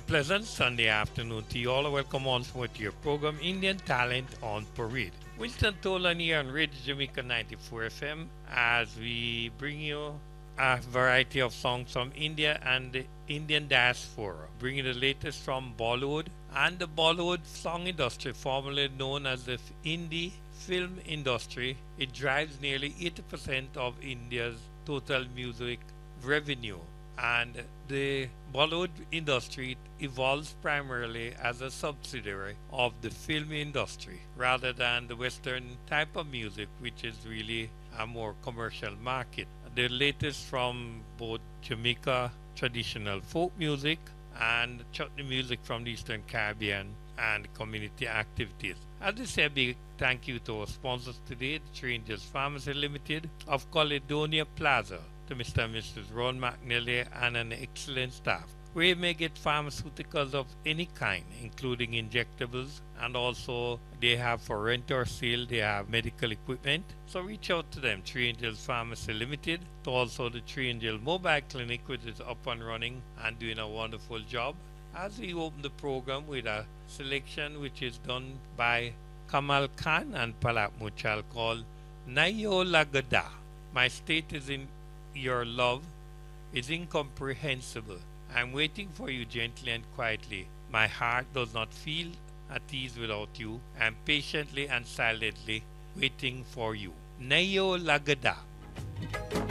pleasant Sunday afternoon to you all. Welcome on to your program Indian Talent on Parade. Winston Tolan here on Radio Jamaica 94 FM as we bring you a variety of songs from India and the Indian diaspora, bringing the latest from Bollywood and the Bollywood song industry, formerly known as the indie film industry. It drives nearly 80% of India's total music revenue, and the Bollywood industry evolves primarily as a subsidiary of the film industry rather than the Western type of music, which is really a more commercial market. The latest from both Jamaica traditional folk music and chutney music from the Eastern Caribbean and community activities. As we say, a big thank you to our sponsors today, the Three Angels Pharmacy Limited of Caledonia Plaza, to Mr. and Mrs. Ron McNally and an excellent staff, where you may get pharmaceuticals of any kind, including injectables, and also they have for rent or sale, they have medical equipment. So reach out to them, Three Angels Pharmacy Limited, to also the Three Angel Mobile Clinic, which is up and running and doing a wonderful job. As we open the program with a selection which is done by Kamal Khan and Palak Muchal called Nayo Lagada. My state is in your love is incomprehensible. I'm waiting for you gently and quietly. My heart does not feel at ease without you. I'm patiently and silently waiting for you. Nayo Lagada.